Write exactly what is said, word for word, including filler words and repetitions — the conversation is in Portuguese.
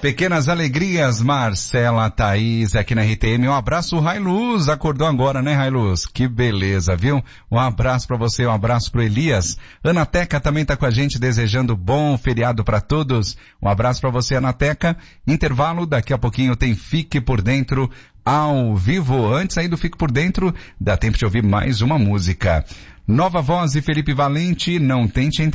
Pequenas alegrias, Marcela, Thaís, aqui na R T M. Um abraço, Railuz. Acordou agora, né, Railuz? Que beleza, viu? Um abraço pra você, um abraço pro Elias. Ana Teca também tá com a gente, desejando bom feriado pra todos. Um abraço pra você, Ana Teca. Intervalo, daqui a pouquinho tem Fique por Dentro ao vivo. Antes aí do Fique por Dentro, dá tempo de ouvir mais uma música. Nova Voz e Felipe Valente, Não Tente Entender.